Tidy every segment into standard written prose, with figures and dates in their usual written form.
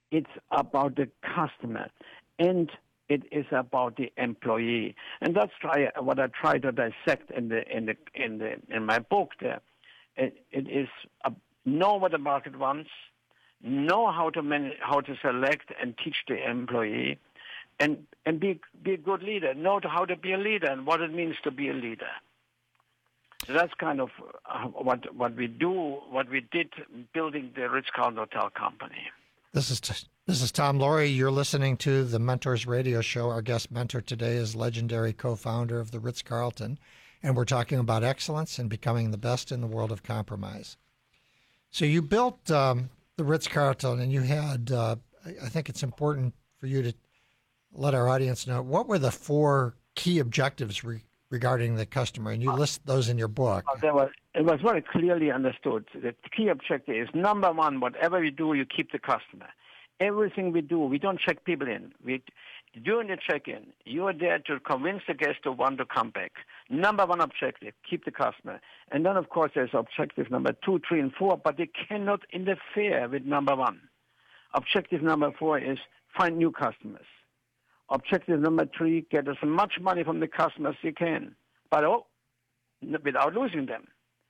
It's about the customer, and it is about the employee, and that's what I try to dissect in my book. There, it is know what the market wants, know how to manage, how to select and teach the employee, and be a good leader. Know how to be a leader and what it means to be a leader. So that's kind of what we do, what we did building the Ritz-Carlton Hotel Company. This is Tom Laurie. You're listening to the Mentors Radio Show. Our guest mentor today is legendary co-founder of the Ritz-Carlton, and we're talking about excellence and becoming the best in the world of compromise. So you built the Ritz-Carlton, and you had, I think it's important for you to let our audience know, what were the 4 key objectives regarding the customer? And you list those in your book. It was very clearly understood. The key objective is, number one, whatever we do, you keep the customer. Everything we do, we don't check people in. During the check-in, you are there to convince the guest to want to come back. Number one objective, keep the customer. And then, of course, there's objective number 2, 3, and 4, but they cannot interfere with number 1. Objective number 4 is find new customers. Objective number 3, get as much money from the customers you can, but without losing them.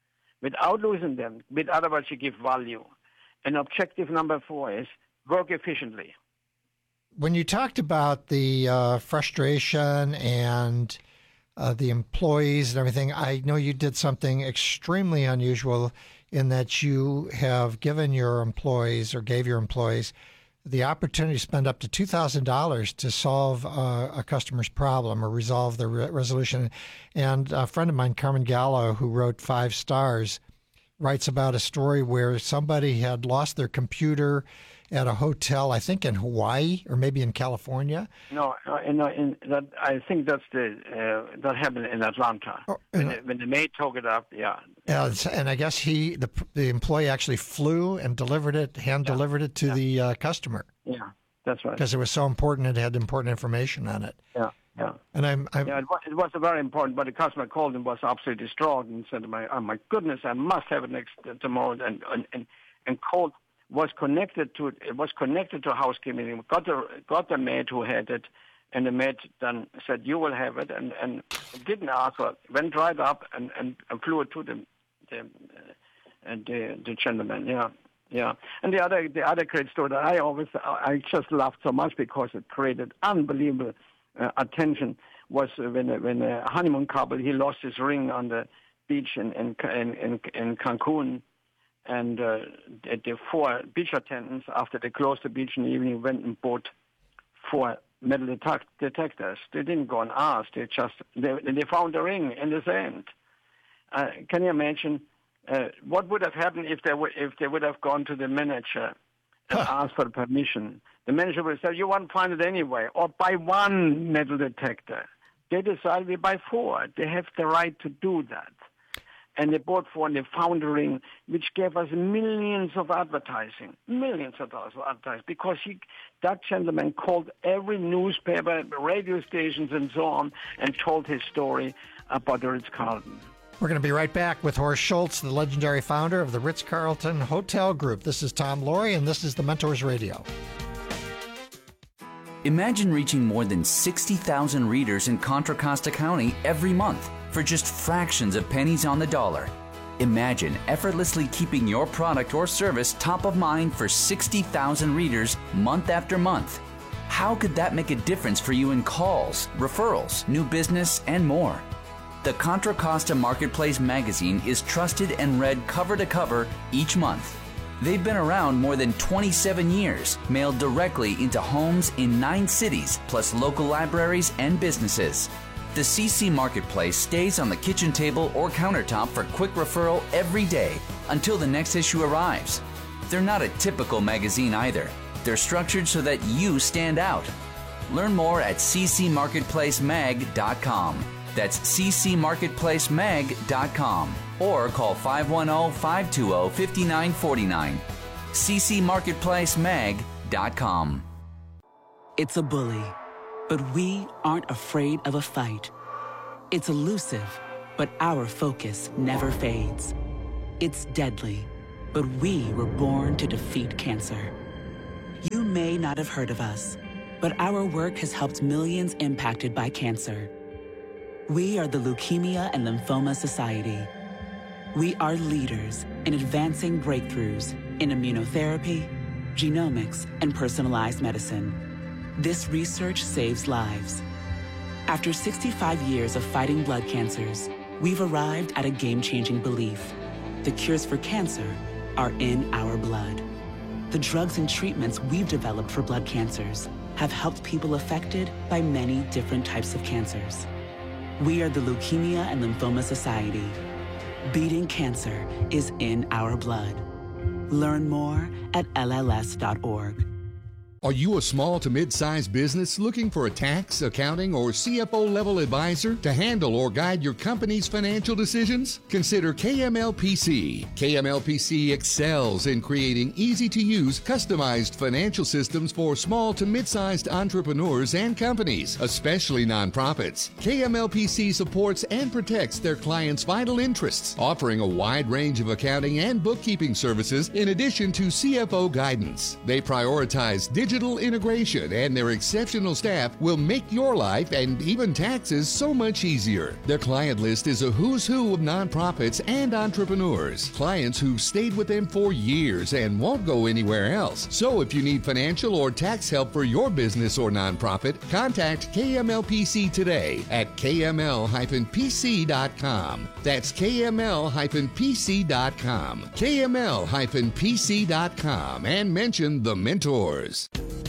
With otherwise you give value. And objective number 4 is work efficiently. When you talked about the frustration and the employees and everything, I know you did something extremely unusual in that you have given your employees, or gave your employees, the opportunity to spend up to $2,000 to solve a customer's problem or resolve the resolution. And a friend of mine, Carmen Gallo, who wrote 5 Stars, writes about a story where somebody had lost their computer at a hotel, I think in Hawaii or maybe in California. No, I think that's that happened in Atlanta. When the maid took it up, yeah. And I guess the employee actually flew and delivered it to the customer. Yeah, that's right. Because it was so important, it had important information on it. Yeah. Yeah. And it was very important, but the customer called and was absolutely distraught and said, "Oh my goodness, I must have it tomorrow." And called. Was connected to housekeeping. Got the maid who had it, and the maid then said, "You will have it," and didn't ask her. Went right up and flew it to the gentleman. Yeah. And the other great story that I just laughed so much because it created unbelievable attention was when a honeymoon couple, he lost his ring on the beach in Cancun. And the 4 beach attendants, after they closed the beach in the evening, went and bought 4 metal detectors. They didn't go and ask. They found the ring in the sand. Can you imagine what would have happened if they would have gone to the manager and asked for permission? The manager would have said, "You won't find it anyway," or buy 1 metal detector. They decided we buy 4. They have the right to do that. And they bought 4 and they found a ring, which gave us millions of dollars of advertising, because that gentleman called every newspaper, radio stations, and so on, and told his story about the Ritz-Carlton. We're going to be right back with Horst Schulze, the legendary founder of the Ritz-Carlton Hotel Group. This is Tom Laurie, and this is the Mentors Radio. Imagine reaching more than 60,000 readers in Contra Costa County every month for just fractions of pennies on the dollar. Imagine effortlessly keeping your product or service top of mind for 60,000 readers month after month. How could that make a difference for you in calls, referrals, new business, and more? The Contra Costa Marketplace magazine is trusted and read cover to cover each month. They've been around more than 27 years, mailed directly into homes in 9 cities, plus local libraries and businesses. The CC Marketplace stays on the kitchen table or countertop for quick referral every day until the next issue arrives. They're not a typical magazine either. They're structured so that you stand out. Learn more at ccmarketplacemag.com. That's ccmarketplacemag.com. Or call 510-520-5949. ccmarketplacemag.com. It's a bully, but we aren't afraid of a fight. It's elusive, but our focus never fades. It's deadly, but we were born to defeat cancer. You may not have heard of us, but our work has helped millions impacted by cancer. We are the Leukemia and Lymphoma Society. We are leaders in advancing breakthroughs in immunotherapy, genomics, and personalized medicine. This research saves lives. After 65 years of fighting blood cancers, we've arrived at a game-changing belief. The cures for cancer are in our blood. The drugs and treatments we've developed for blood cancers have helped people affected by many different types of cancers. We are the Leukemia and Lymphoma Society. Beating cancer is in our blood. Learn more at LLS.org. Are you a small to mid-sized business looking for a tax, accounting, or CFO-level advisor to handle or guide your company's financial decisions? Consider KMLPC. KMLPC excels in creating easy-to-use, customized financial systems for small to mid-sized entrepreneurs and companies, especially nonprofits. KMLPC supports and protects their clients' vital interests, offering a wide range of accounting and bookkeeping services in addition to CFO guidance. They prioritize digital integration, and their exceptional staff will make your life and even taxes so much easier. Their client list is a who's who of nonprofits and entrepreneurs, clients who've stayed with them for years and won't go anywhere else. So if you need financial or tax help for your business or nonprofit, contact KMLPC today at kml-pc.com. That's kml-pc.com. kml-pc.com, and mention the mentors.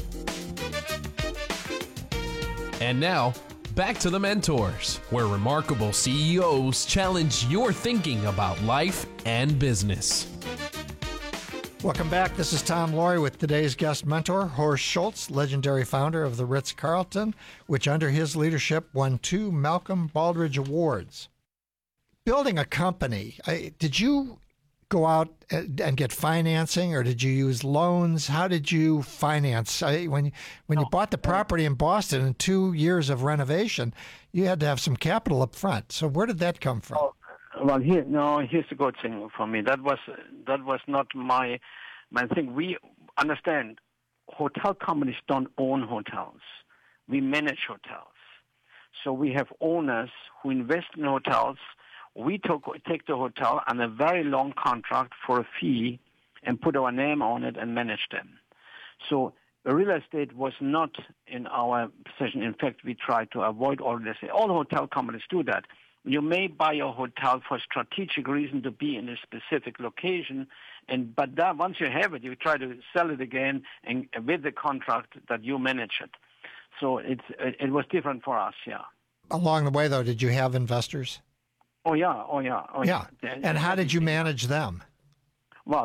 And now, back to the Mentors, where remarkable CEOs challenge your thinking about life and business. Welcome back. This is Tom Laurie with today's guest mentor, Horst Schulze, legendary founder of the Ritz-Carlton, which under his leadership won 2 Malcolm Baldrige Awards. Building a company, did you go out and get financing, or did you use loans? How did you finance? When you bought the property in Boston in 2 years of renovation, you had to have some capital up front. So where did that come from? Well, here's the good thing for me. That was not my thing. We understand hotel companies don't own hotels. We manage hotels. So we have owners who invest in hotels. We take the hotel on a very long contract for a fee and put our name on it and manage them. So real estate was not in our position. In fact, we try to avoid all this. All hotel companies do that. You may buy a hotel for strategic reason to be in a specific location, but that once you have it, you try to sell it again and with the contract that you manage it. So it was different for us, yeah. Along the way, though, did you have investors? Oh yeah. And how did you manage them? Well,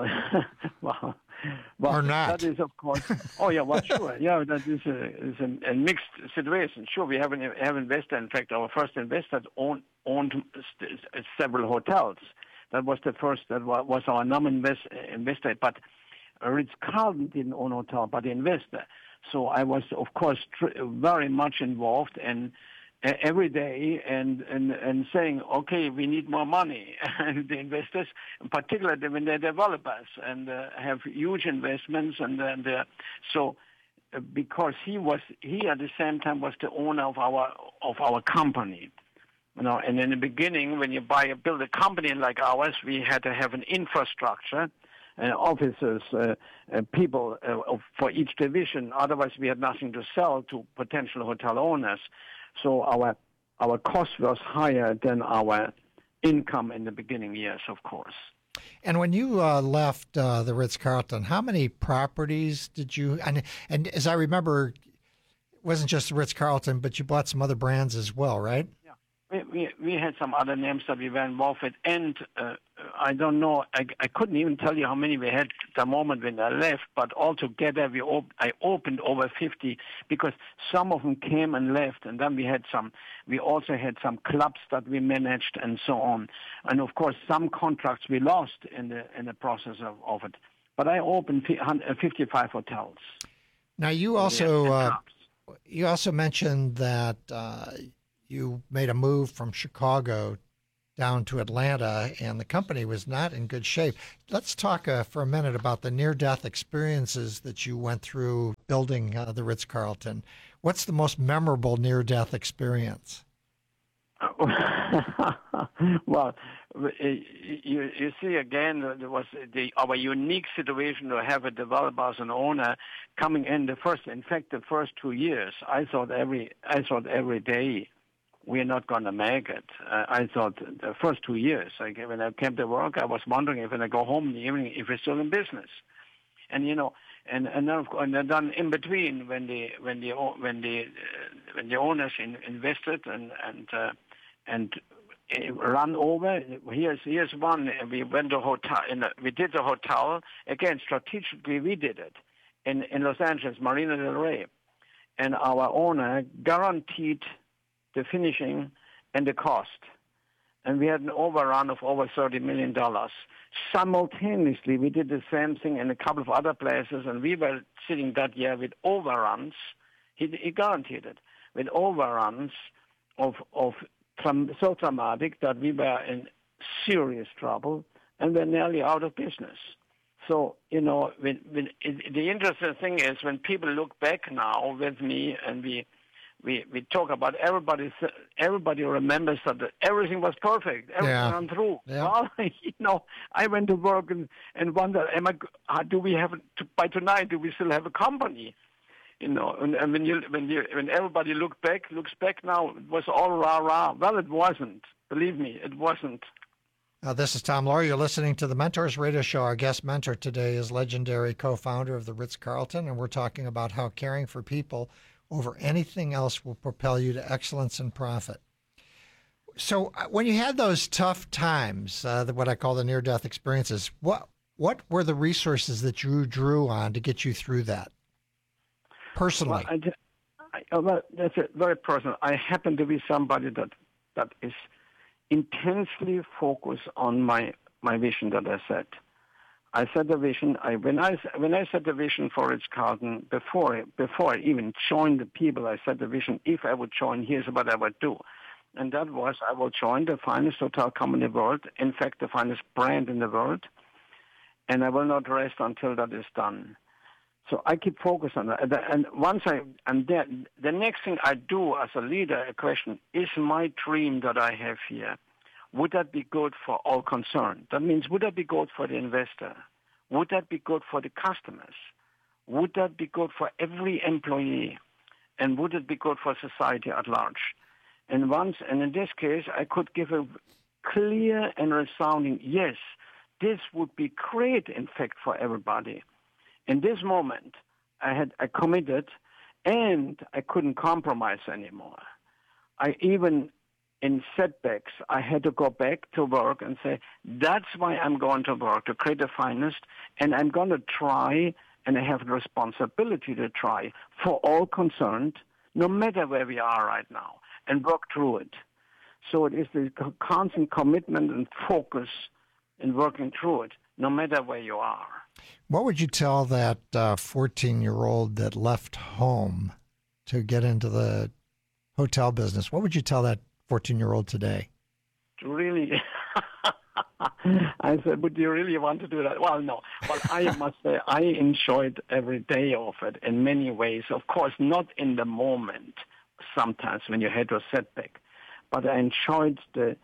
or not? That is, of course. Oh yeah, well, sure. Yeah, that is a mixed situation. Sure, we have investor. In fact, our first investor owned several hotels. That was the first. That was our investor. But Ritz-Carlton didn't own a hotel, but the investor. So I was, of course, very much involved and. Every day and saying, okay, we need more money. And the investors, particularly when they're developers and have huge investments, so because he at the same time was the owner of our company. And in the beginning, when you build a company like ours, we had to have an infrastructure, offices, people for each division. Otherwise, we had nothing to sell to potential hotel owners. So our cost was higher than our income in the beginning years, of course. And when you left the Ritz-Carlton, how many properties did you? And as I remember, it wasn't just the Ritz-Carlton, but you bought some other brands as well, right? Yeah, we had some other names that we were involved with, and I don't know. I couldn't even tell you how many we had at the moment when I left, but altogether I opened over 50 because some of them came and left, and then we also had some clubs that we managed and so on. And of course, some contracts we lost in the process of it. But I opened 55 hotels. Now you also mentioned that you made a move from Chicago down to Atlanta, and the company was not in good shape. Let's talk for a minute about the near-death experiences that you went through building the Ritz-Carlton. What's the most memorable near-death experience? Well, you see again, there was our unique situation to have a developer as an owner coming in the first 2 years. I thought every day we're not going to make it. I thought the first 2 years, when I came to work, I was wondering if when I go home in the evening, if we're still in business. And and then in between, when the owners invested and run over. Here's one. We went to hotel. We did the hotel again strategically. We did it in Los Angeles, Marina del Rey, and our owner guaranteed the finishing and the cost. And we had an overrun of over $30 million. Simultaneously, we did the same thing in a couple of other places, and we were sitting that year with overruns. He guaranteed it with overruns of so dramatic that we were in serious trouble and we're nearly out of business. So, the interesting thing is when people look back now with me and we talk about everybody remembers that everything was perfect, everything went through. Yeah. Well, I went to work and wondered, do we have by tonight? Do we still have a company? And when everybody looks back now, it was all rah-rah. Well, it wasn't. Believe me, it wasn't. This is Tom Loarie. You're listening to the Mentors Radio Show. Our guest mentor today is legendary co-founder of the Ritz-Carlton, and we're talking about how caring for people over anything else will propel you to excellence and profit. So when you had those tough times, what I call the near-death experiences, what were the resources that you drew on to get you through that? Personally. Well, that's very personal. I happen to be somebody that is intensely focused on my vision that I set. I set the vision. When I set the vision for Ritz-Carlton, before I even joined the people, I set the vision. If I would join, here's what I would do. And that was I will join the finest hotel company in the world, in fact, the finest brand in the world, and I will not rest until that is done. So I keep focused on that. And once I'm there, the next thing I do as a leader, a question, is my dream that I have here, would that be good for all concerned? That means, would that be good for the investor? Would that be good for the customers? Would that be good for every employee? And would it be good for society at large? And in this case, I could give a clear and resounding yes, this would be great, in fact, for everybody. In this moment, I committed, and I couldn't compromise anymore. In setbacks, I had to go back to work and say, that's why I'm going to work, to create the finest, and I'm going to try, and I have the responsibility to try, for all concerned, no matter where we are right now, and work through it. So it is the constant commitment and focus in working through it, no matter where you are. What would you tell that 14-year-old that left home to get into the hotel business? What would you tell that 14-year-old today? Really? I said, would you really want to do that? Well, no. Well, I must say I enjoyed every day of it in many ways. Of course, not in the moment sometimes when you had a setback, but I enjoyed the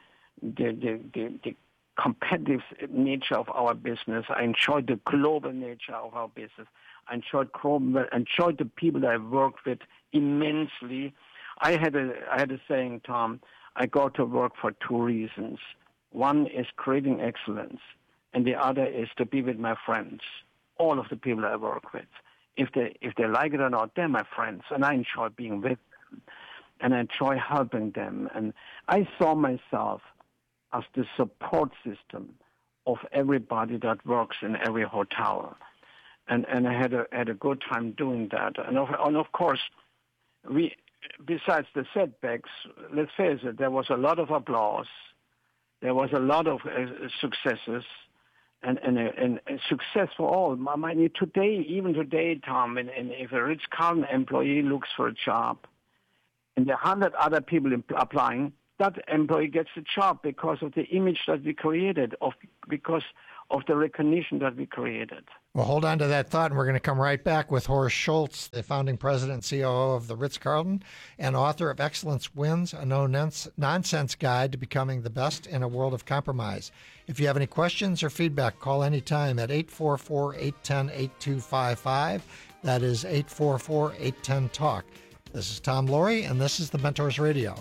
competitive nature of our business. I enjoyed the global nature of our business. I enjoyed the people that I worked with immensely. I had a saying, Tom, I go to work for two reasons. One is creating excellence, and the other is to be with my friends, all of the people I work with. If they like it or not, they're my friends, and I enjoy being with them, and I enjoy helping them. And I saw myself as the support system of everybody that works in every hotel. And I had a good time doing that. And of course, besides the setbacks, let's face it, there was a lot of applause. There was a lot of successes and success for all. Even today, Tom, and if a Ritz-Carlton employee looks for a job and there are 100 other people applying, that employee gets the job because of the image that we created, because of the recognition that we created. Well, hold on to that thought, and we're going to come right back with Horst Schulze, the founding president and COO of the Ritz-Carlton and author of Excellence Wins, a no-nonsense guide to becoming the best in a world of compromise. If you have any questions or feedback, call anytime at 844-810-8255. That is 844-810-TALK. This is Tom Laurie, and this is the Mentors Radio.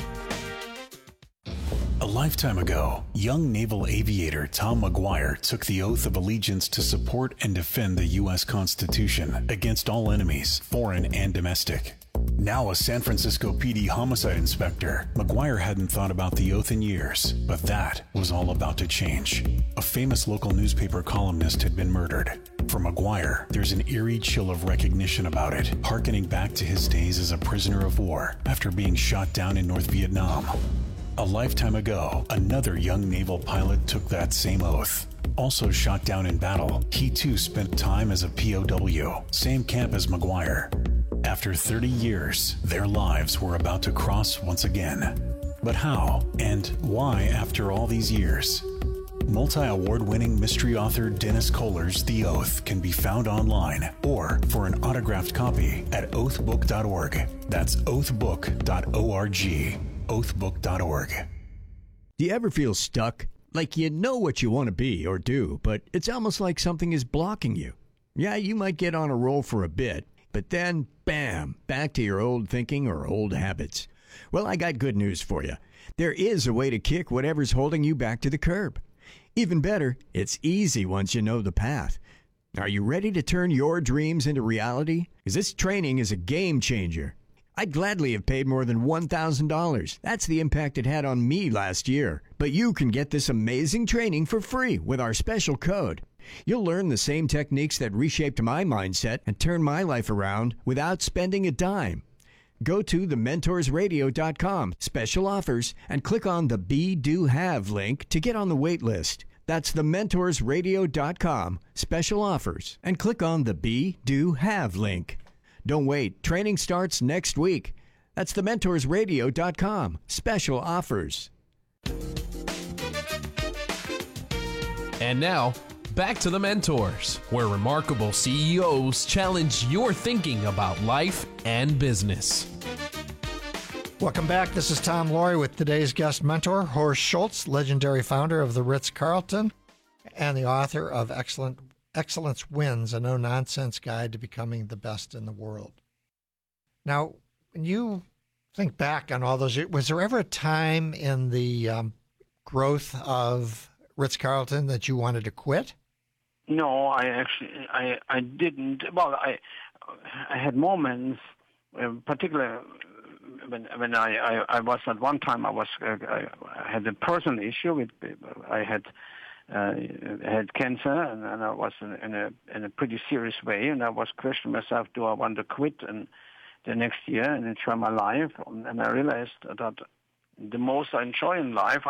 A lifetime ago, young naval aviator Tom McGuire took the oath of allegiance to support and defend the U.S. Constitution against all enemies, foreign and domestic. Now a San Francisco PD homicide inspector, McGuire hadn't thought about the oath in years, but that was all about to change. A famous local newspaper columnist had been murdered. For McGuire, there's an eerie chill of recognition about it, hearkening back to his days as a prisoner of war after being shot down in North Vietnam. A lifetime ago, another young naval pilot took that same oath. Also shot down in battle, he too spent time as a POW, same camp as McGuire. After 30 years, their lives were about to cross once again. But how and why after all these years? Multi-award-winning mystery author Dennis Kohler's The Oath can be found online or for an autographed copy at oathbook.org. That's oathbook.org. oathbook.org. Do you ever feel stuck? Like you know what you want to be or do, but it's almost like something is blocking you. Yeah, you might get on a roll for a bit, but then, bam, back to your old thinking or old habits. Well, I got good news for you. There is a way to kick whatever's holding you back to the curb. Even better, it's easy once you know the path. Are you ready to turn your dreams into reality? Because this training is a game changer. I'd gladly have paid more than $1,000. That's the impact it had on me last year. But you can get this amazing training for free with our special code. You'll learn the same techniques that reshaped my mindset and turned my life around without spending a dime. Go to thementorsradio.com, special offers, and click on the Be, Do, Have link to get on the wait list. That's thementorsradio.com, special offers, and click on the Be, Do, Have link. Don't wait. Training starts next week. That's thementorsradio.com. Special offers. And now, back to the Mentors, where remarkable CEOs challenge your thinking about life and business. Welcome back. This is Tom Laurie with today's guest mentor, Horst Schulze, legendary founder of the Ritz-Carlton and the author of Excellence Wins, a no-nonsense guide to becoming the best in the world. Now, when you think back on all those years, was there ever a time in the growth of Ritz-Carlton that you wanted to quit? No, I didn't. Well, I had moments, particularly when I was at one time I had a personal issue with I had cancer, and I was in a pretty serious way, and I was questioning myself, do I want to quit and the next year and enjoy my life? And I realized that the most I enjoy in life,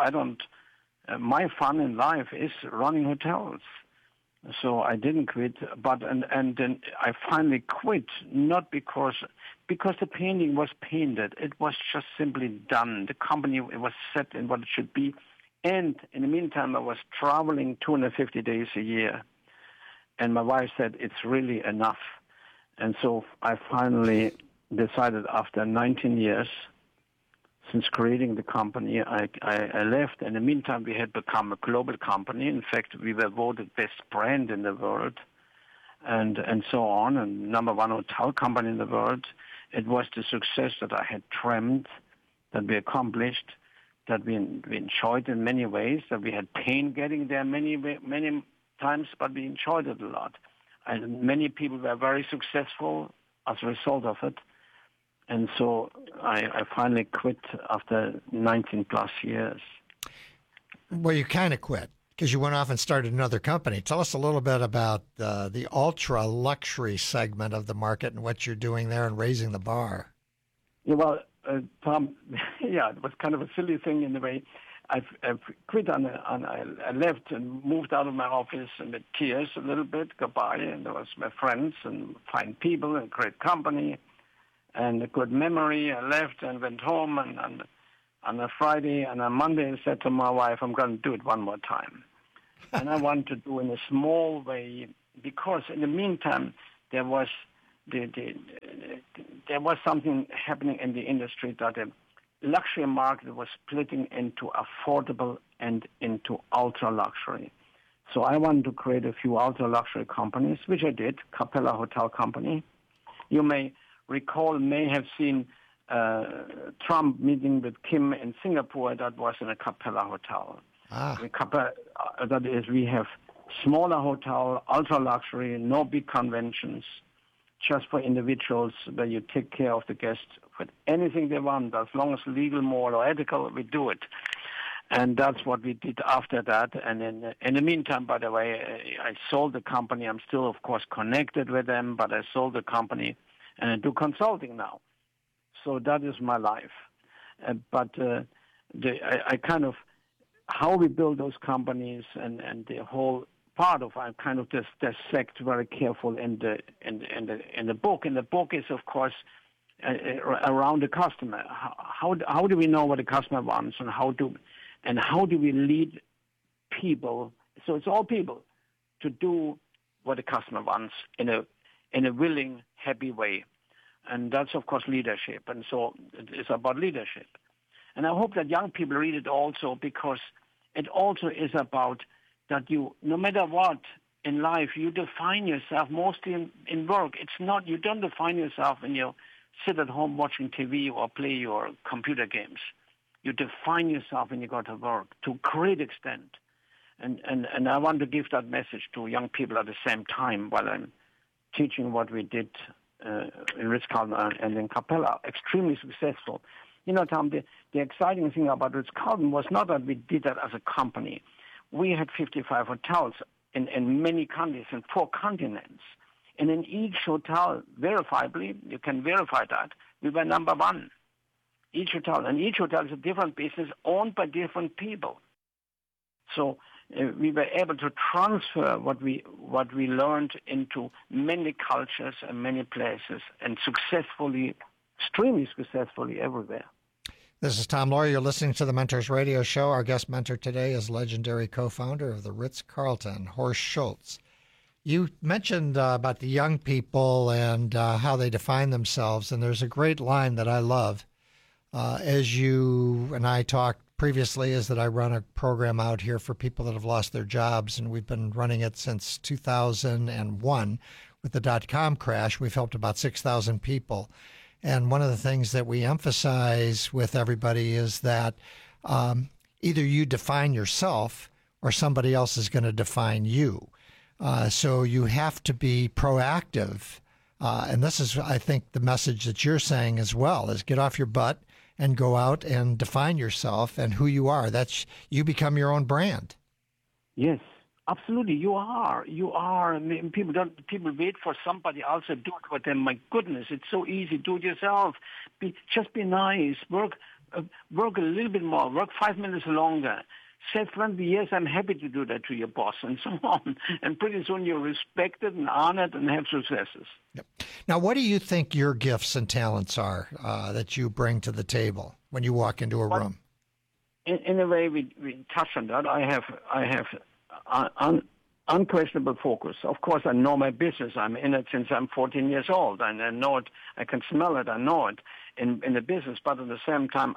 my fun in life is running hotels. So I didn't quit, but and then I finally quit, not because the painting was painted. It was just simply done. The company, it was set in what it should be. And in the meantime, I was traveling 250 days a year. And my wife said, it's really enough. And so I finally decided after 19 years, since creating the company, I left. In the meantime, we had become a global company. In fact, we were voted best brand in the world and so on, and number one hotel company in the world. It was the success that I had dreamed, that we accomplished, that we enjoyed in many ways, that we had pain getting there many times, but we enjoyed it a lot. And many people were very successful as a result of it. And so I finally quit after 19 plus years. Well, you kind of quit because you went off and started another company. Tell us a little bit about the ultra luxury segment of the market and what you're doing there and raising the bar. Yeah, well, Tom, yeah, it was kind of a silly thing in a way. I've quit I left and moved out of my office and with tears a little bit, goodbye, and there was my friends and fine people and great company and a good memory. I left and went home, and on a Friday and on Monday I said to my wife, I'm going to do it one more time. And I want to do in a small way because in the meantime there was there was something happening in the industry that the luxury market was splitting into affordable and into ultra luxury. So I wanted to create a few ultra luxury companies, which I did. Capella Hotel Company. You may have seen Trump meeting with Kim in Singapore. That was in a Capella Hotel. That is, we have smaller hotel, ultra luxury, no big conventions, just for individuals where you take care of the guests with anything they want, as long as legal, moral, or ethical, we do it. And that's what we did after that. And in the meantime, by the way, I sold the company. I'm still, of course, connected with them, but I sold the company and I do consulting now. So that is my life. But I kind of, how we build those companies and the whole part of, I kind of just dissect very careful in the book. And the book is, of course, around the customer. How do we know what the customer wants, and how do we lead people? So it's all people to do what the customer wants in a willing, happy way. And that's, of course, leadership. And so it's about leadership. And I hope that young people read it also, because it also is about that you, no matter what in life, you define yourself mostly in work. It's not, you don't define yourself when you sit at home watching TV or play your computer games. You define yourself when you go to work to a great extent. And I want to give that message to young people at the same time while I'm teaching what we did in Ritz-Carlton and in Capella. Extremely successful. You know, Tom, the exciting thing about Ritz-Carlton was not that we did that as a company. We had 55 hotels in many countries, in 4 continents. And in each hotel, verifiably, you can verify that, we were number 1. Each hotel. And each hotel is a different business owned by different people. So we were able to transfer what we learned into many cultures and many places, and successfully, extremely successfully everywhere. This is Tom Loarie. You're listening to the Mentors Radio Show. Our guest mentor today is legendary co-founder of the Ritz-Carlton, Horst Schulze. You mentioned about the young people and how they define themselves, and there's a great line that I love. As you and I talked previously, is that I run a program out here for people that have lost their jobs, and we've been running it since 2001. With the dot-com crash, we've helped about 6,000 people. And one of the things that we emphasize with everybody is that either you define yourself or somebody else is going to define you. So you have to be proactive. And this is, I think, the message that you're saying as well, is get off your butt and go out and define yourself and who you are. That's, you become your own brand. Yes, absolutely. You are. I mean, people wait for somebody else to do it for them. My goodness, it's so easy. Do it yourself. Just be nice. Work a little bit more. Work 5 minutes longer. Say friendly, yes, I'm happy to do that to your boss, and so on. And pretty soon you're respected and honored and have successes. Yep. Now, what do you think your gifts and talents are that you bring to the table when you walk into a room? In a way, we touched on that. I have unquestionable focus. Of course, I know my business. I'm in it since I'm 14 years old, and I know it. I can smell it. I know it in the business. But at the same time,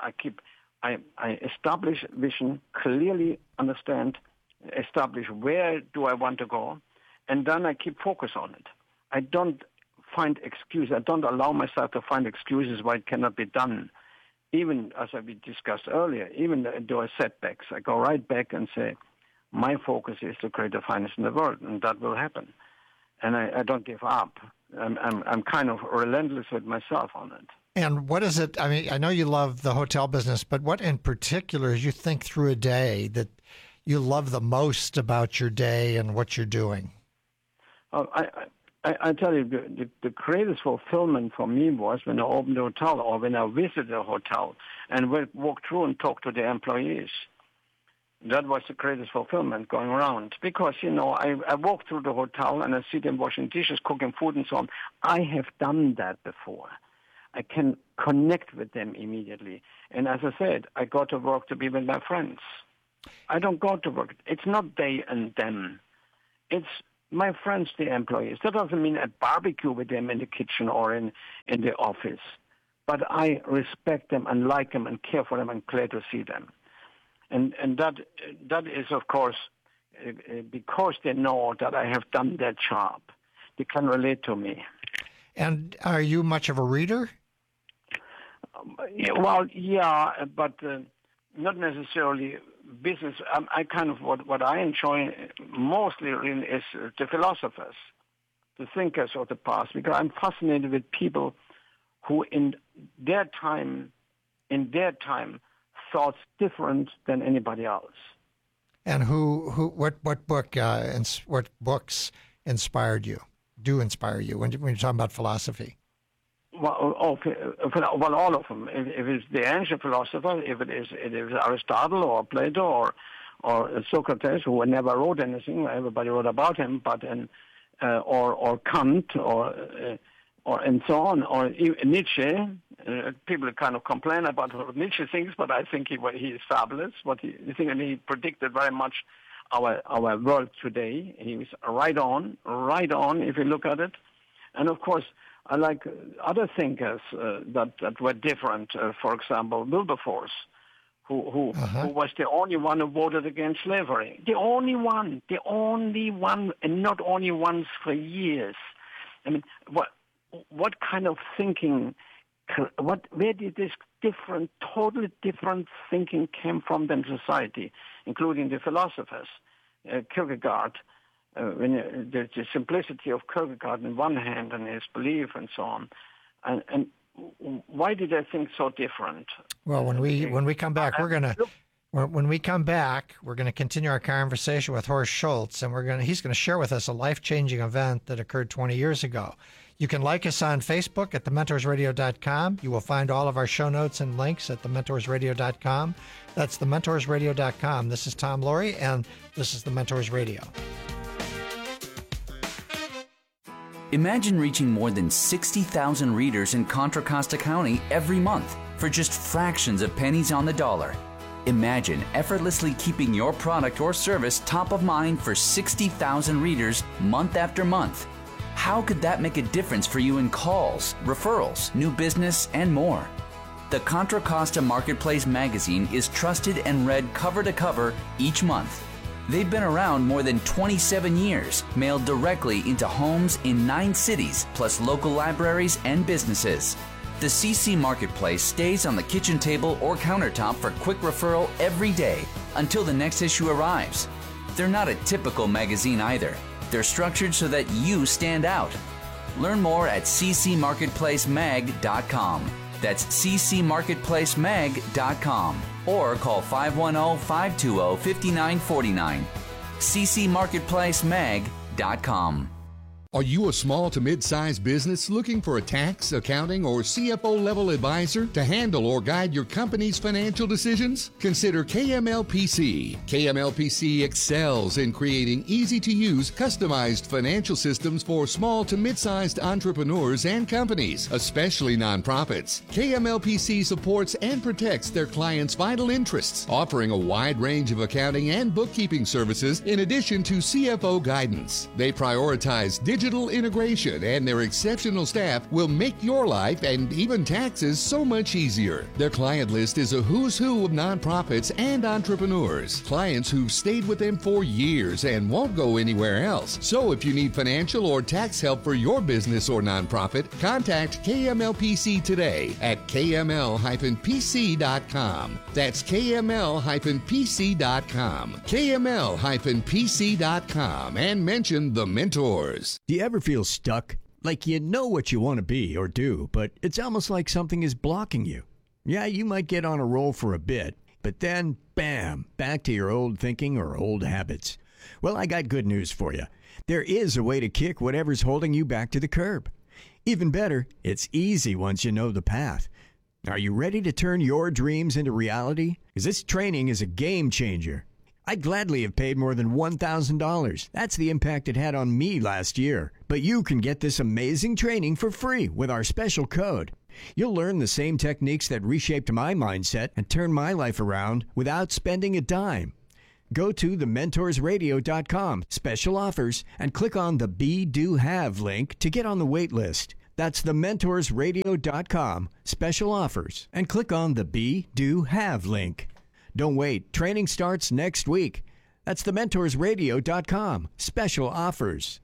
I establish vision, clearly understand, establish where do I want to go, and then I keep focus on it. I don't find excuses. I don't allow myself to find excuses why it cannot be done. Even, as we discussed earlier, even though setbacks, I go right back and say, my focus is to create the finest in the world, and that will happen. And I don't give up. I'm kind of relentless with myself on it. And what is it? I mean, I know you love the hotel business, but what in particular, as you think through a day, that you love the most about your day and what you're doing? Oh, I tell you, the greatest fulfillment for me was when I opened a hotel or when I visited a hotel and walked through and talked to the employees. That was the greatest fulfillment, going around. Because, you know, I walk through the hotel and I see them washing dishes, cooking food and so on. I have done that before. I can connect with them immediately. And as I said, I go to work to be with my friends. I don't go to work. It's not they and them. It's my friends, the employees. That doesn't mean I barbecue with them in the kitchen or in the office. But I respect them and like them and care for them and glad to see them. And that is, of course, because they know that I have done that job. They can relate to me. And are you much of a reader? Well, yeah, but not necessarily business. I kind of, what I enjoy mostly really is the philosophers, the thinkers of the past, because I'm fascinated with people who in their time thought different than anybody else. And what books inspired you? Do inspire you when you're talking about philosophy? Well, okay. Well, all of them. If it's the ancient philosopher, if it is Aristotle or Plato or Socrates, who never wrote anything, everybody wrote about him, but or Kant or and so on, or Nietzsche. People kind of complain about what Nietzsche thinks, but I think he is fabulous. He predicted very much our world today. He was right on if you look at it. And of course, I like other thinkers that were different. For example, Wilberforce, who was the only one who voted against slavery. The only one, and not only once for years. I mean, what kind of thinking? Where did this totally different thinking came from in society, including the philosophers, Kierkegaard, the simplicity of Kierkegaard on one hand and his belief and so on, and why did I think so different? Well, when we come back, we're gonna continue our conversation with Horst Schulze, and he's gonna share with us a life-changing event that occurred 20 years ago. You can like us on Facebook at thementorsradio.com. You will find all of our show notes and links at thementorsradio.com. That's thementorsradio.com. This is Tom Laurie, and this is The Mentors Radio. Imagine reaching more than 60,000 readers in Contra Costa County every month for just fractions of pennies on the dollar. Imagine effortlessly keeping your product or service top of mind for 60,000 readers month after month. How could that make a difference for you in calls, referrals, new business, and more? The Contra Costa Marketplace magazine is trusted and read cover to cover each month. They've been around more than 27 years, mailed directly into homes in 9 cities, plus local libraries and businesses. The CC Marketplace stays on the kitchen table or countertop for quick referral every day until the next issue arrives. They're not a typical magazine either. They're structured so that you stand out. Learn more at ccmarketplacemag.com. That's ccmarketplacemag.com. Or call 510-520-5949. ccmarketplacemag.com. Are you a small to mid-sized business looking for a tax, accounting, or CFO-level advisor to handle or guide your company's financial decisions? Consider KMLPC. KMLPC excels in creating easy-to-use, customized financial systems for small to mid-sized entrepreneurs and companies, especially nonprofits. KMLPC supports and protects their clients' vital interests, offering a wide range of accounting and bookkeeping services in addition to CFO guidance. They prioritize digital integration, and their exceptional staff will make your life and even taxes so much easier. Their client list is a who's who of nonprofits and entrepreneurs, clients who've stayed with them for years and won't go anywhere else. So if you need financial or tax help for your business or nonprofit, contact KMLPC today at kml-pc.com. That's kml-pc.com. kml-pc.com, and mention The Mentors. Do you ever feel stuck? Like you know what you want to be or do, but it's almost like something is blocking you. Yeah, you might get on a roll for a bit, but then, bam, back to your old thinking or old habits. Well, I got good news for you. There is a way to kick whatever's holding you back to the curb. Even better, it's easy once you know the path. Are you ready to turn your dreams into reality? Because this training is a game changer. I'd gladly have paid more than $1,000. That's the impact it had on me last year. But you can get this amazing training for free with our special code. You'll learn the same techniques that reshaped my mindset and turned my life around without spending a dime. Go to thementorsradio.com, special offers, and click on the Be Do Have link to get on the wait list. That's thementorsradio.com, special offers, and click on the Be Do Have link. Don't wait. Training starts next week. That's thementorsradio.com, special offers.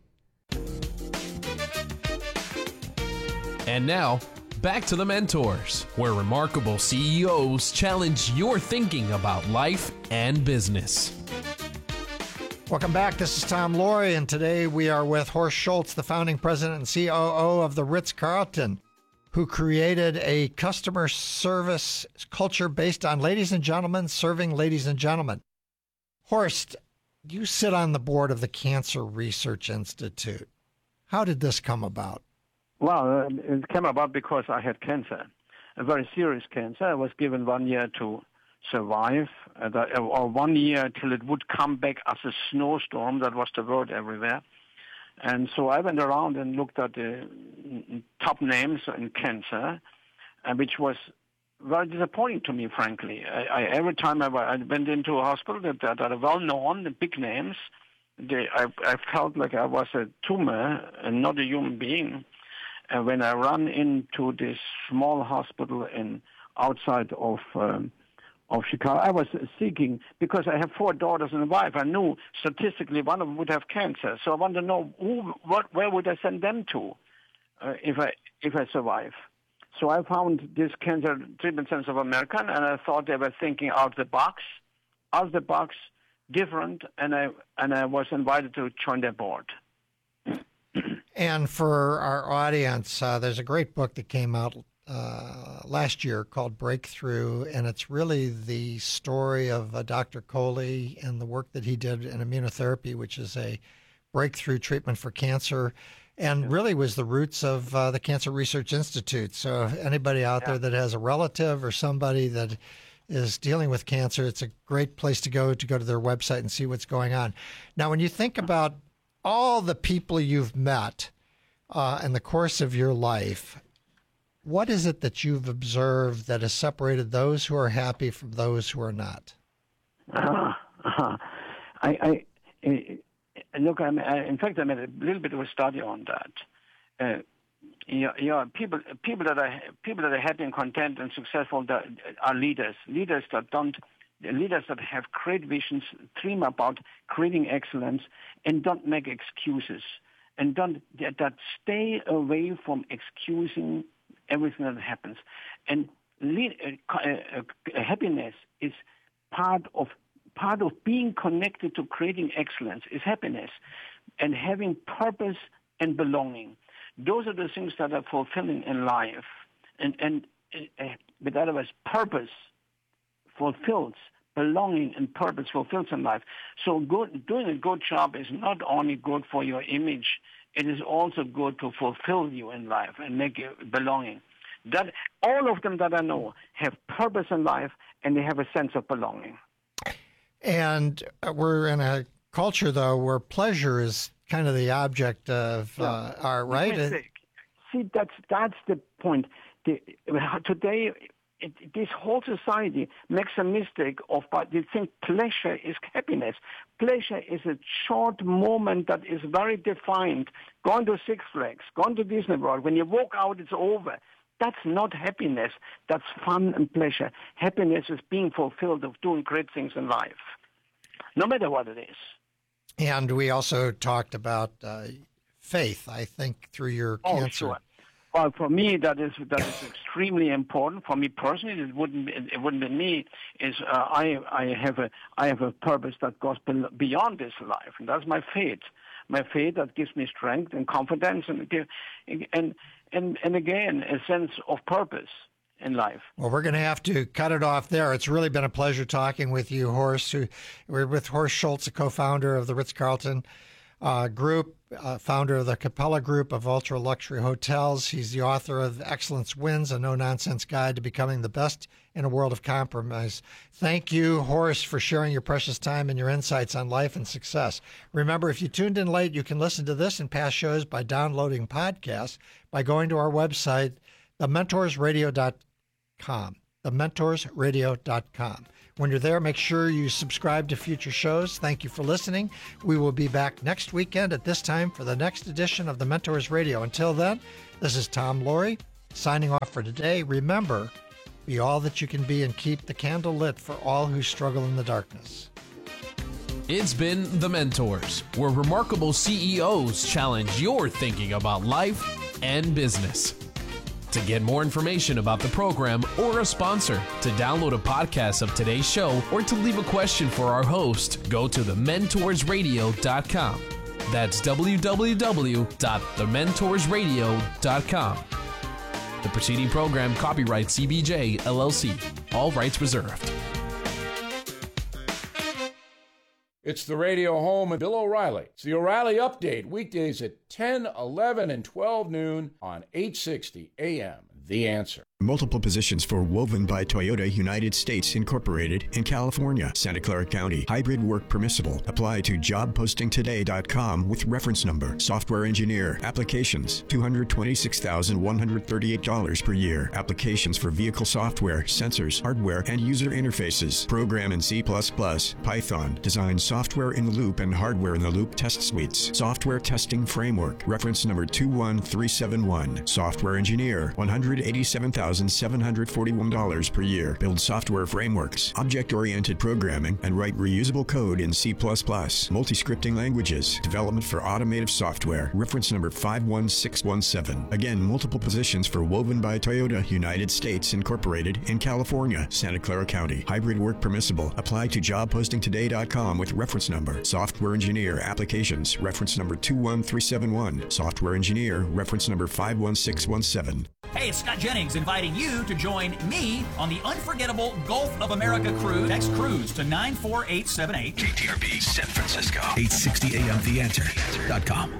And now, back to the Mentors, where remarkable CEOs challenge your thinking about life and business. Welcome back. This is Tom Laurie, and today we are with Horst Schulze, the founding president and COO of the Ritz-Carlton, who created a customer service culture based on ladies and gentlemen serving ladies and gentlemen. Horst, you sit on the board of the Cancer Research Institute. How did this come about? Well, it came about because I had cancer, a very serious cancer. I was given 1 year to survive, or 1 year till it would come back as a snowstorm. That was the word everywhere. And so I went around and looked at the top names in cancer, which was very disappointing to me, frankly. Every time I went into a hospital that are well-known, the big names, I felt like I was a tumor and not a human being. And when I ran into this small hospital outside of Chicago, I was seeking, because I have 4 daughters and a wife. I knew statistically one of them would have cancer, so I wanted to know where would I send them to if I survive. So I found this Cancer Treatment Center of America, and I thought they were thinking out the box, different, and I was invited to join their board. And for our audience, there's a great book that came out last year called Breakthrough, and it's really the story of Dr. Coley and the work that he did in immunotherapy, which is a breakthrough treatment for cancer, and really was the roots of the Cancer Research Institute. So if anybody out there that has a relative or somebody that is dealing with cancer, it's a great place to go to their website and see what's going on. Now, when you think about all the people you've met in the course of your life, what is it that you've observed that has separated those who are happy from those who are not? Look, in fact, I made a little bit of a study on that. People that are happy and content and successful that are leaders that have great visions, dream about creating excellence, and don't make excuses, and that stay away from excusing everything that happens. And happiness is part of being connected to creating excellence is happiness, and having purpose and belonging. Those are the things that are fulfilling in life. And with other words, purpose fulfills, belonging and purpose fulfills in life. So doing a good job is not only good for your image, it is also good to fulfill you in life and make you belonging. That all of them that I know have purpose in life, and they have a sense of belonging. And we're in a culture, though, where pleasure is kind of the object of our right. See, that's the point. Today, this whole society makes a mistake they think pleasure is happiness. Pleasure is a short moment that is very defined. Going to Six Flags, going to Disney World, when you walk out, it's over. That's not happiness. That's fun and pleasure. Happiness is being fulfilled of doing great things in life, no matter what it is. And we also talked about faith, I think, through your cancer. Sure. Well, for me, that is extremely important. For me personally, it wouldn't be me. I have a purpose that goes beyond this life, and that's my faith. My faith that gives me strength and confidence, and again, a sense of purpose in life. Well, we're going to have to cut it off there. It's really been a pleasure talking with you, Horst. We're with Horst Schulze, a co-founder of the Ritz-Carlton Group, founder of the Capella Group of ultra-luxury hotels. He's the author of Excellence Wins, a no-nonsense guide to becoming the best in a world of compromise. Thank you, Horst, for sharing your precious time and your insights on life and success. Remember, if you tuned in late, you can listen to this and past shows by downloading podcasts by going to our website, thementorsradio.com. thementorsradio.com. When you're there, make sure you subscribe to future shows. Thank you for listening. We will be back next weekend at this time for the next edition of the Mentors Radio. Until then, this is Tom Laurie signing off for today. Remember, be all that you can be and keep the candle lit for all who struggle in the darkness. It's been The Mentors, where remarkable CEOs challenge your thinking about life and business. To get more information about the program or a sponsor, to download a podcast of today's show, or to leave a question for our host, go to thementorsradio.com. That's www.thementorsradio.com. The preceding program, copyright CBJ, LLC. All rights reserved. It's the radio home of Bill O'Reilly. It's the O'Reilly Update, weekdays at 10, 11, and 12 noon on 860 AM. The Answer. Multiple positions for Woven by Toyota United States Incorporated in California, Santa Clara County. Hybrid work permissible. Apply to jobpostingtoday.com with reference number. Software engineer. Applications $226,138 per year. Applications for vehicle software, sensors, hardware, and user interfaces. Program in C++, Python. Design software in the loop and hardware in the loop test suites. Software testing framework. Reference number 21371. Software engineer. $187,741 per year. Build software frameworks, object-oriented programming, and write reusable code in C++. Multi-scripting languages. Development for automotive software. Reference number 51617. Again, multiple positions for Woven by Toyota United States Incorporated in California, Santa Clara County. Hybrid work permissible. Apply to jobpostingtoday.com with reference number. Software engineer. Applications. Reference number 21371. Software engineer. Reference number 51617. Hey, it's Scott Jennings inviting you to join me on the unforgettable Gulf of America cruise. Text cruise to 94878. KTRB San Francisco. 860 AM TheAnswer.com.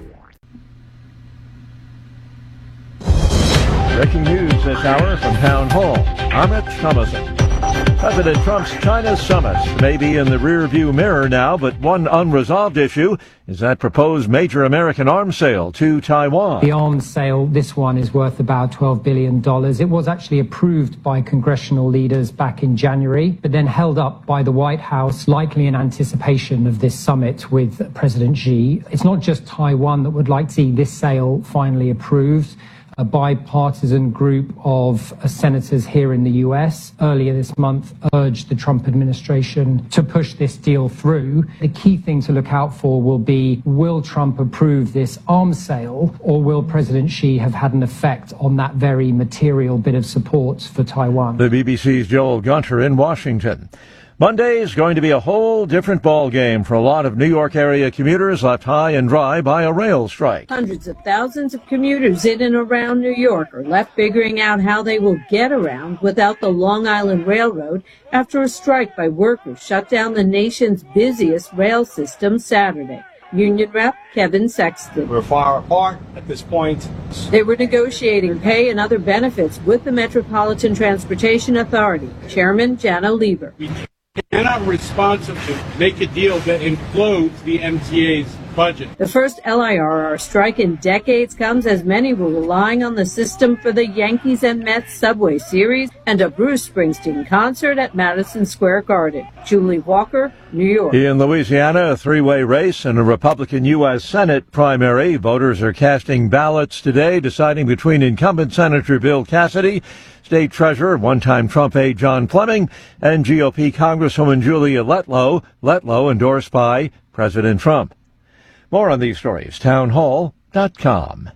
Breaking news this hour from Town Hall. Amit Thomason. President Trump's China summit may be in the rearview mirror now, but one unresolved issue is that proposed major American arms sale to Taiwan. The arms sale, this one, is worth about $12 billion. It was actually approved by congressional leaders back in January, but then held up by the White House, likely in anticipation of this summit with President Xi. It's not just Taiwan that would like to see this sale finally approved. A bipartisan group of senators here in the U.S. earlier this month urged the Trump administration to push this deal through. The key thing to look out for will be, will Trump approve this arms sale, or will President Xi have had an effect on that very material bit of support for Taiwan? The BBC's Joel Gunter in Washington. Monday is going to be a whole different ball game for a lot of New York area commuters left high and dry by a rail strike. Hundreds of thousands of commuters in and around New York are left figuring out how they will get around without the Long Island Railroad after a strike by workers shut down the nation's busiest rail system Saturday. Union Rep Kevin Sexton. We're far apart at this point. They were negotiating pay and other benefits with the Metropolitan Transportation Authority. Chairman Janno Lieber. We're not responsible to make a deal that implodes the MTA's budget. The first LIRR strike in decades comes as many were relying on the system for the Yankees and Mets Subway Series and a Bruce Springsteen concert at Madison Square Garden. Julie Walker, New York. In Louisiana, a three-way race in a Republican U.S. Senate primary. Voters are casting ballots today, deciding between incumbent Senator Bill Cassidy, State Treasurer, one-time Trump aide John Fleming, and GOP Congresswoman Julia Letlow. Letlow endorsed by President Trump. More on these stories, townhall.com.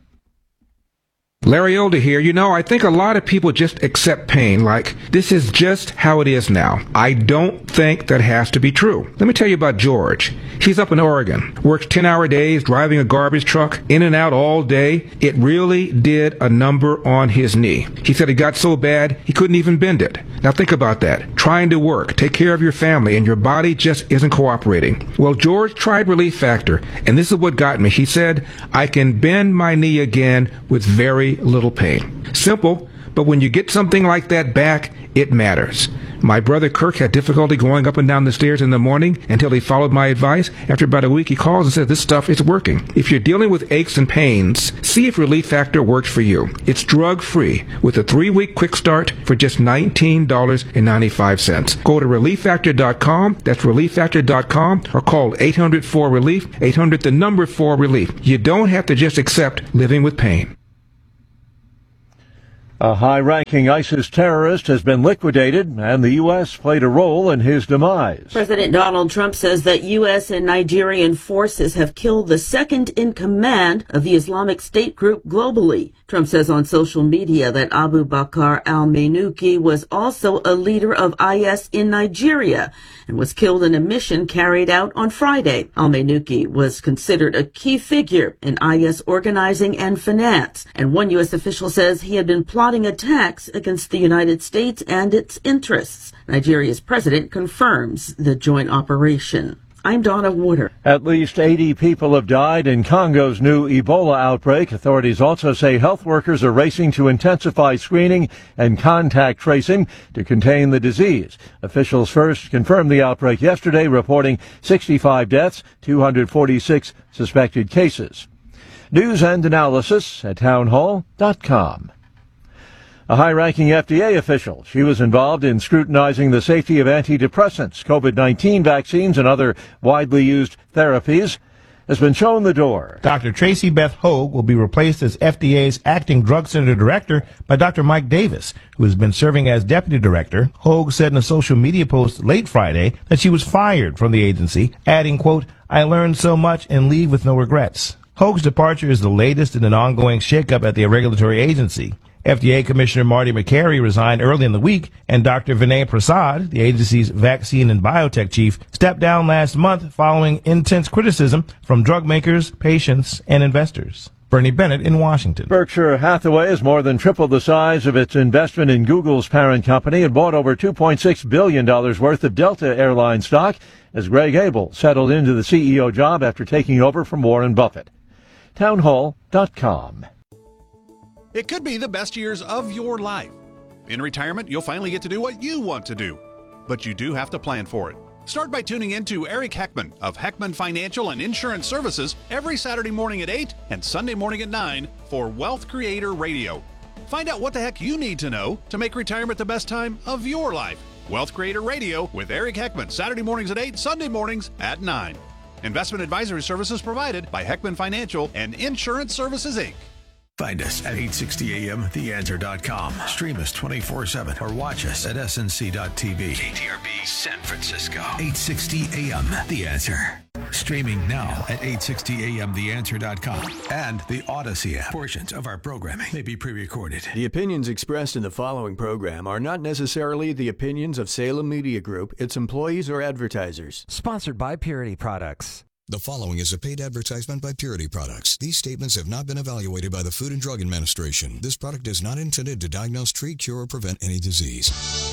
Larry Elder here. You know, I think a lot of people just accept pain like this is just how it is now. I don't think that has to be true. Let me tell you about George. He's up in Oregon, works 10-hour days, driving a garbage truck, in and out all day. It really did a number on his knee. He said it got so bad he couldn't even bend it. Now think about that. Trying to work, take care of your family, and your body just isn't cooperating. Well, George tried Relief Factor, and this is what got me. He said, I can bend my knee again with very little pain. Simple, but when you get something like that back, it matters. My brother Kirk had difficulty going up and down the stairs in the morning until he followed my advice. After about a week, he calls and says this stuff is working. If you're dealing with aches and pains, see if Relief Factor works for you. It's drug-free with a 3-week quick start for just $19.95. Go to ReliefFactor.com. That's ReliefFactor.com, or call 800-4-RELIEF, 800-4-RELIEF. You don't have to just accept living with pain. A high-ranking ISIS terrorist has been liquidated, and the U.S. played a role in his demise. President Donald Trump says that U.S. and Nigerian forces have killed the second-in-command of the Islamic State group globally. Trump says on social media that Abu Bakr al-Manuki was also a leader of IS in Nigeria and was killed in a mission carried out on Friday. Al-Manuki was considered a key figure in IS organizing and finance, and one U.S. official says he had been plotting attacks against the United States and its interests. Nigeria's president confirms the joint operation. I'm Donna Water. At least 80 people have died in Congo's new Ebola outbreak. Authorities also say health workers are racing to intensify screening and contact tracing to contain the disease. Officials first confirmed the outbreak yesterday, reporting 65 deaths, 246 suspected cases. News and analysis at townhall.com. A high-ranking FDA official, she was involved in scrutinizing the safety of antidepressants, COVID-19 vaccines, and other widely used therapies, has been shown the door. Dr. Tracy Beth Hogue will be replaced as FDA's acting drug center director by Dr. Mike Davis, who has been serving as deputy director. Hogue said in a social media post late Friday that she was fired from the agency, adding, quote, "I learned so much and leave with no regrets." Hogue's departure is the latest in an ongoing shakeup at the regulatory agency. FDA Commissioner Marty McCary resigned early in the week, and Dr. Vinay Prasad, the agency's vaccine and biotech chief, stepped down last month following intense criticism from drug makers, patients, and investors. Bernie Bennett in Washington. Berkshire Hathaway has more than tripled the size of its investment in Google's parent company and bought over $2.6 billion worth of Delta Airline stock as Greg Abel settled into the CEO job after taking over from Warren Buffett. Townhall.com. It could be the best years of your life. In retirement, you'll finally get to do what you want to do. But you do have to plan for it. Start by tuning in to Eric Heckman of Heckman Financial and Insurance Services every Saturday morning at 8 and Sunday morning at 9 for Wealth Creator Radio. Find out what the heck you need to know to make retirement the best time of your life. Wealth Creator Radio with Eric Heckman, Saturday mornings at 8, Sunday mornings at 9. Investment advisory services provided by Heckman Financial and Insurance Services, Inc. Find us at 860amtheanswer.com. Stream us 24/7 or watch us at snc.tv. KTRB San Francisco. 860 AM The Answer. Streaming now at 860amtheanswer.com and the Odyssey app. Portions of our programming may be pre-recorded. The opinions expressed in the following program are not necessarily the opinions of Salem Media Group, its employees, or advertisers. Sponsored by Purity Products. The following is a paid advertisement by Purity Products. These statements have not been evaluated by the Food and Drug Administration. This product is not intended to diagnose, treat, cure, or prevent any disease.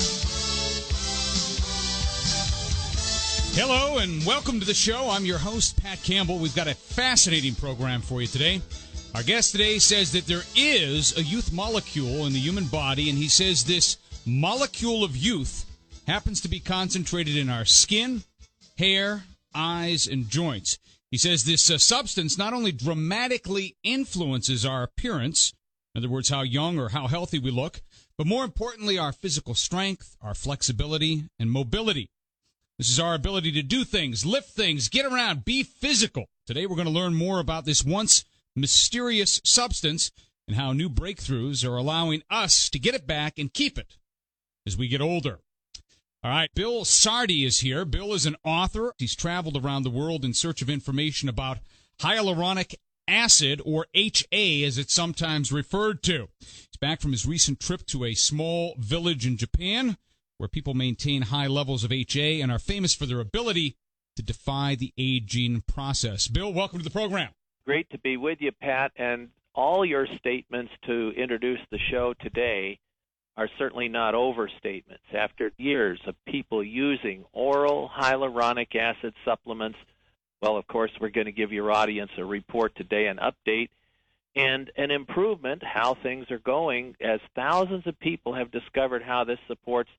Hello and welcome to the show. I'm your host, Pat Campbell. We've got a fascinating program for you today. Our guest today says that there is a youth molecule in the human body, and he says this molecule of youth happens to be concentrated in our skin, hair, eyes, and joints. He says this substance not only dramatically influences our appearance, in other words, how young or how healthy we look, but more importantly, our physical strength, our flexibility, and mobility. This is our ability to do things, lift things, get around, be physical. Today we're going to learn more about this once mysterious substance and how new breakthroughs are allowing us to get it back and keep it as we get older. All right, Bill Sardi is here. Bill is an author. He's traveled around the world in search of information about hyaluronic acid, or HA as it's sometimes referred to. He's back from his recent trip to a small village in Japan where people maintain high levels of HA and are famous for their ability to defy the aging process. Bill, welcome to the program. Great to be with you, Pat, and all your statements to introduce the show today are certainly not overstatements. After years of people using oral hyaluronic acid supplements, well, of course, we're going to give your audience a report today, an update, and an improvement, how things are going, as thousands of people have discovered how this supports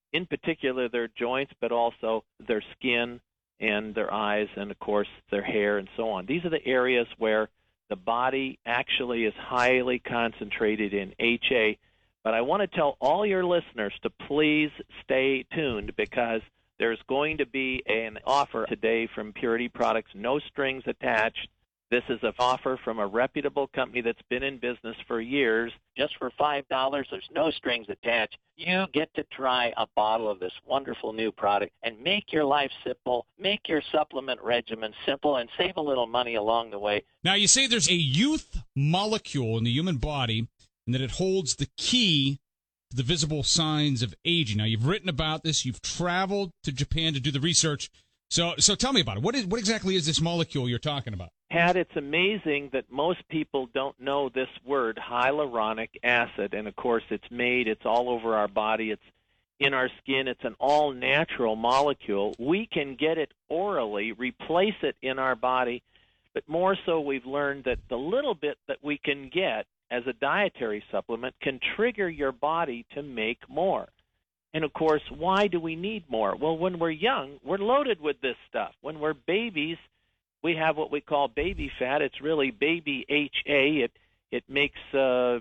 in particular their joints, but also their skin and their eyes and, of course, their hair and so on. These are the areas where the body actually is highly concentrated in HA. But I want to tell all your listeners to please stay tuned, because there's going to be an offer today from Purity Products, no strings attached. This is an offer from a reputable company that's been in business for years. Just for $5, there's no strings attached. You get to try a bottle of this wonderful new product and make your life simple, make your supplement regimen simple, and save a little money along the way. Now, you say there's a youth molecule in the human body and that it holds the key to the visible signs of aging. Now, you've written about this. You've traveled to Japan to do the research. So tell me about it. What exactly is this molecule you're talking about? Pat, it's amazing that most people don't know this word, hyaluronic acid. And, of course, it's all over our body. It's in our skin. It's an all-natural molecule. We can get it orally, replace it in our body. But more so, we've learned that the little bit that we can get as a dietary supplement can trigger your body to make more. And, of course, why do we need more? Well, when we're young, we're loaded with this stuff. When we're babies, we have what we call baby fat. It's really baby HA. It makes, as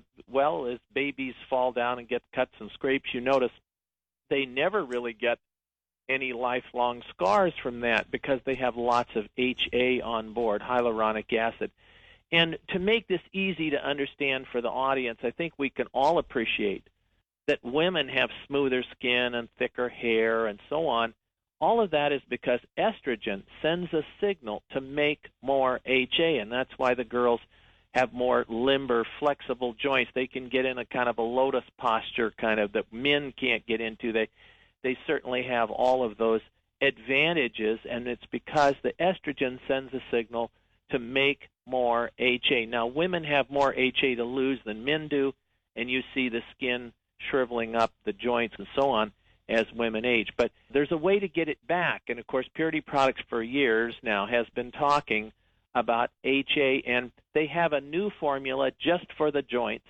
babies fall down and get cuts and scrapes, you notice they never really get any lifelong scars from that because they have lots of HA on board, hyaluronic acid. And to make this easy to understand for the audience, I think we can all appreciate that women have smoother skin and thicker hair and so on. All of that is because estrogen sends a signal to make more HA, and that's why the girls have more limber, flexible joints. They can get in a kind of a lotus posture kind of that men can't get into. They certainly have all of those advantages, and it's because the estrogen sends a signal to make more HA. Now, women have more HA to lose than men do, and you see the skin shriveling up, the joints and so on as women age. But there's a way to get it back, and of course Purity Products for years now has been talking about HA, and they have a new formula just for the joints,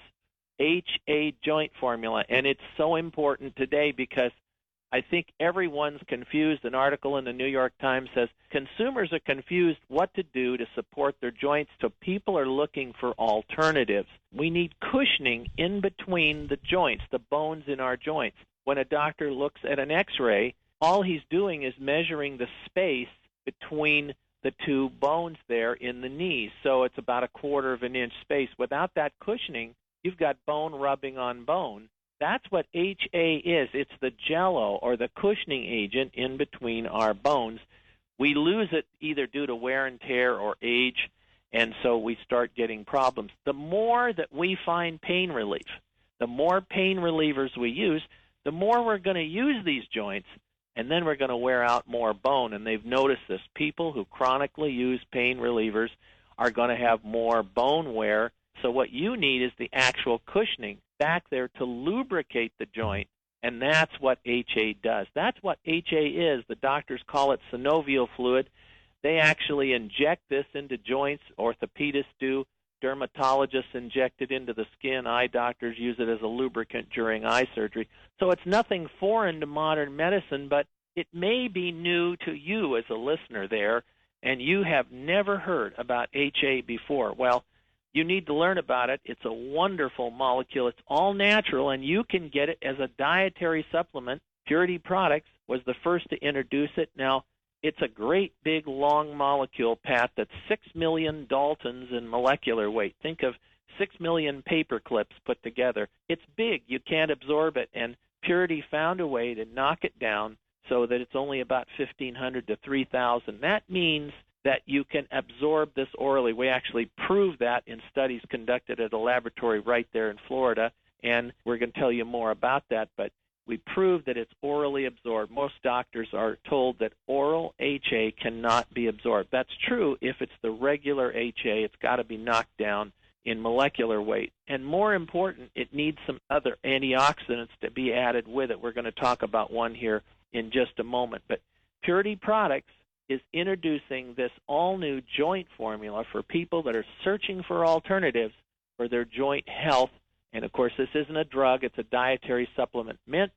HA joint formula, and it's so important today because I think everyone's confused. An article in the New York Times says consumers are confused what to do to support their joints, so people are looking for alternatives. We need cushioning in between the joints, the bones in our joints. When a doctor looks at an X-ray, all he's doing is measuring the space between the two bones there in the knees. So it's about 1/4 of an inch space. Without that cushioning, you've got bone rubbing on bone. That's what HA is. It's the jello or the cushioning agent in between our bones. We lose it either due to wear and tear or age, and so we start getting problems. The more that we find pain relief, the more pain relievers we use, the more we're going to use these joints, and then we're going to wear out more bone. And they've noticed this. People who chronically use pain relievers are going to have more bone wear. So what you need is the actual cushioning back there to lubricate the joint, and that's what HA does. That's what HA is. The doctors call it synovial fluid. They actually inject this into joints. Orthopedists do. Dermatologists inject it into the skin. Eye doctors use it as a lubricant during eye surgery. So it's nothing foreign to modern medicine, but it may be new to you as a listener there, and you have never heard about HA before. Well, you need to learn about it. It's a wonderful molecule. It's all natural, and you can get it as a dietary supplement. Purity Products was the first to introduce it. Now, it's a great big long molecule, Pat, that's 6 million Daltons in molecular weight. Think of 6 million paper clips put together. It's big. You can't absorb it, and Purity found a way to knock it down so that it's only about 1,500 to 3,000. That means that you can absorb this orally. We actually proved that in studies conducted at a laboratory right there in Florida, and we're going to tell you more about that, but we proved that it's orally absorbed. Most doctors are told that oral HA cannot be absorbed. That's true if it's the regular HA. It's got to be knocked down in molecular weight. And more important, it needs some other antioxidants to be added with it. We're going to talk about one here in just a moment. But Purity Products is introducing this all-new joint formula for people that are searching for alternatives for their joint health. And, of course, this isn't a drug. It's a dietary supplement meant to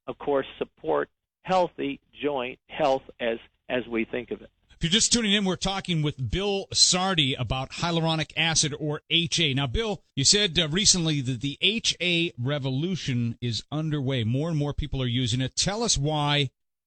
of course, support healthy joint health as we think of it. If you're just tuning in, we're talking with Bill Sardi about hyaluronic acid, or HA. Now, Bill, you said recently that the HA revolution is underway. More and more people are using it. Tell us why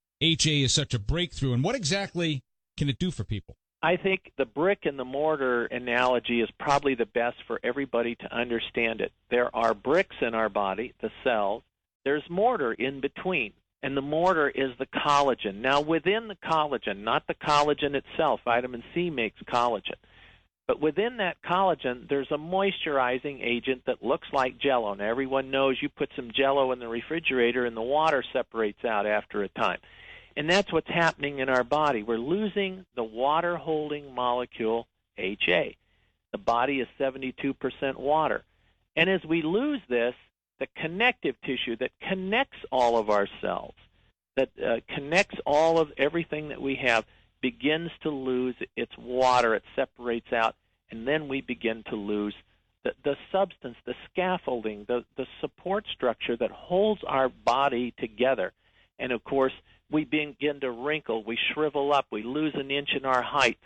HA is such a breakthrough, and what exactly can it do for people? I think the brick and the mortar analogy is probably the best for everybody to understand it. There are bricks in our body, the cells. There's mortar in between. And the mortar is the collagen. Now, within the collagen, not the collagen itself, vitamin C makes collagen, but within that collagen, there's a moisturizing agent that looks like Jell-O. Now, everyone knows you put some Jell-O in the refrigerator and the water separates out after a time. And that's what's happening in our body. We're losing the water-holding molecule, HA. The body is 72% water. And as we lose this, the connective tissue that connects all of our cells, that connects all of everything that we have, begins to lose its water. It separates out, and then we begin to lose the substance, the scaffolding, the support structure that holds our body together. And, of course, we begin to wrinkle. We shrivel up. We lose an inch in our height.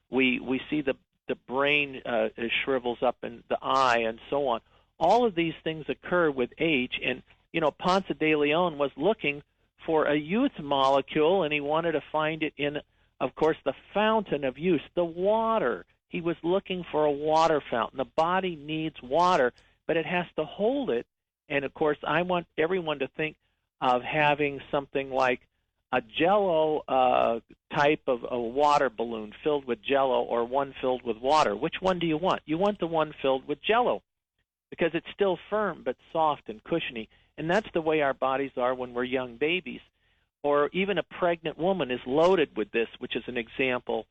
We see the brain shrivels up in the eye and so on. All of these things occur with age, and, Ponce de Leon was looking for a youth molecule, and he wanted to find it in, of course, the fountain of youth, the water. He was looking for a water fountain. The body needs water, but it has to hold it, and, of course, I want everyone to think of having something like a Jell-O type of a water balloon filled with Jell-O or one filled with water. Which one do you want? You want the one filled with Jell-O, because it's still firm but soft and cushiony. And that's the way our bodies are when we're young babies. Or even a pregnant woman is loaded with this, which is an example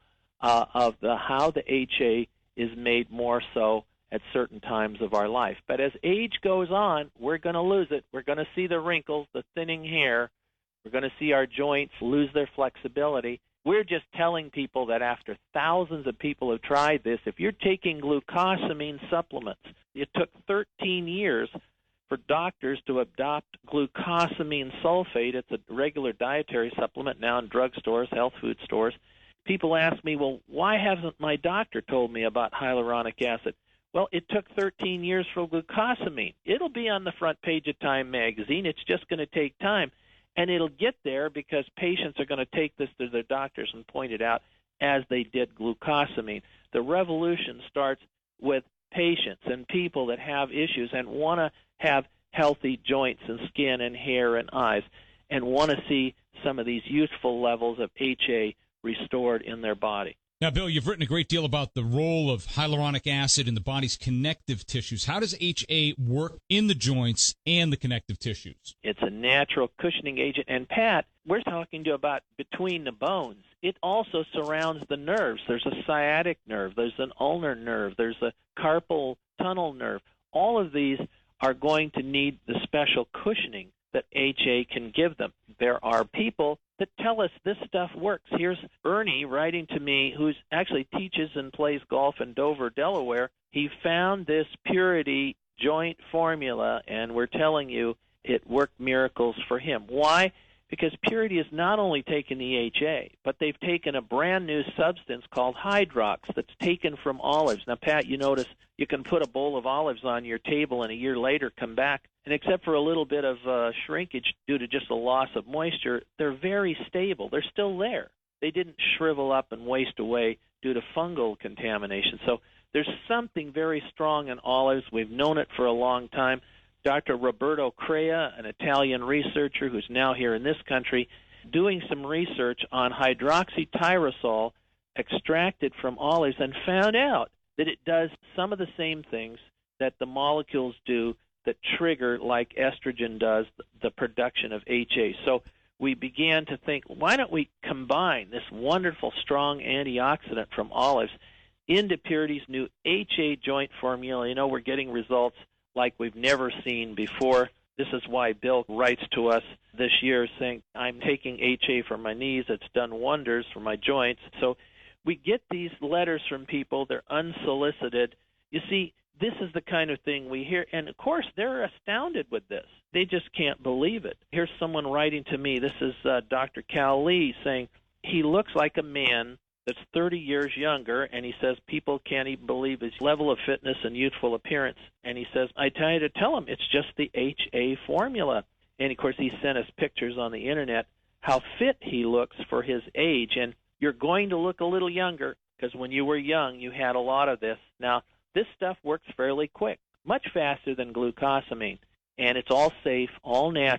of how the HA is made more so at certain times of our life. But as age goes on, we're going to lose it. We're going to see the wrinkles, the thinning hair. We're going to see our joints lose their flexibility. We're just telling people that after thousands of people have tried this, if you're taking glucosamine supplements, it took 13 years for doctors to adopt glucosamine sulfate. It's a regular dietary supplement now in drugstores, health food stores. People ask me, well, why hasn't my doctor told me about hyaluronic acid? Well, it took 13 years for glucosamine. It'll be on the front page of Time magazine. It's just going to take time. And it'll get there because patients are going to take this to their doctors and point it out as they did glucosamine. The revolution starts with patients and people that have issues and want to have healthy joints and skin and hair and eyes and want to see some of these youthful levels of HA restored in their body. Now, Bill, you've written a great deal about the role of hyaluronic acid in the body's connective tissues. How does HA work in the joints and the connective tissues? It's a natural cushioning agent. And, Pat, we're talking to you about between the bones. It also surrounds the nerves. There's a sciatic nerve. There's an ulnar nerve. There's a carpal tunnel nerve. All of these are going to need the special cushioning that HA can give them. There are people that tell us this stuff works. Here's Ernie writing to me, who actually teaches and plays golf in Dover, Delaware. He found this Purity joint formula, and we're telling you it worked miracles for him. Why? Because Purity has not only taken the HA, but they've taken a brand new substance called Hydrox that's taken from olives. Now, Pat, you notice you can put a bowl of olives on your table and a year later come back, and except for a little bit of shrinkage due to just a loss of moisture, they're very stable. They're still there. They didn't shrivel up and waste away due to fungal contamination. So there's something very strong in olives. We've known it for a long time. Dr. Roberto Crea, an Italian researcher who's now here in this country, doing some research on hydroxytyrosol extracted from olives and found out that it does some of the same things that the molecules do that trigger, like estrogen does, the production of HA. So we began to think, why don't we combine this wonderful, strong antioxidant from olives into Purity's new HA joint formula? You know, we're getting results like we've never seen before. This is why Bill writes to us this year saying, I'm taking HA for my knees. It's done wonders for my joints. So we get these letters from people. They're unsolicited. You see, This is the kind of thing we hear, and of course they're astounded with this. They just can't believe it. Here's someone writing to me. This is Dr. Cal Lee saying, he looks like a man that's 30 years younger, and he says people can't even believe his level of fitness and youthful appearance. And he says, I tell you to tell him, it's just the HA formula. And, of course, he sent us pictures on the Internet how fit he looks for his age. And you're going to look a little younger because when you were young, you had a lot of this. Now, this stuff works fairly quick, much faster than glucosamine. And it's all safe, all natural.